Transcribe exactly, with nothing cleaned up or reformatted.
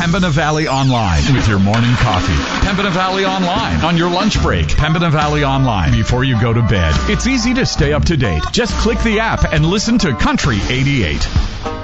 Pembina Valley Online with your morning coffee. Pembina Valley Online on your lunch break. Pembina Valley Online before you go to bed. It's easy to stay up to date. Just click the app and listen to Country eighty-eight.